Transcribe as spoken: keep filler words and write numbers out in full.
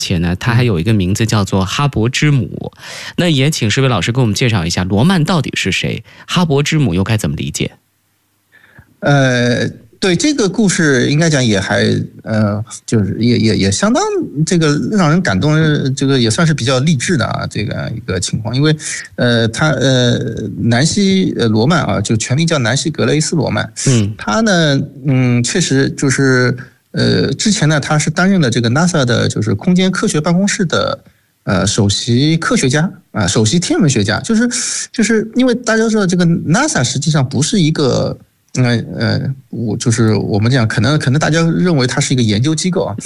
且呢，它还有一个名字叫做哈勃之母。那也请诗伟老师给我们介绍一下罗曼到底是谁，哈勃之母又该怎么理解？ 呃，对这个故事应该讲也还呃，就是也也也相当这个让人感动，这个也算是比较励志的啊，这个一个情况。因为呃，他呃，南希呃罗曼啊，就全名叫南希格雷斯罗曼， 嗯， 他呢，嗯，确实就是呃，之前呢，他是担任了这个 NASA 的就是空间科学办公室的呃首席科学家啊，首席天文学家，就是就是因为大家知道这个 NASA 实际上不是一个。呃呃，我就是我们讲，可能可能大家认为它是一个研究机构啊，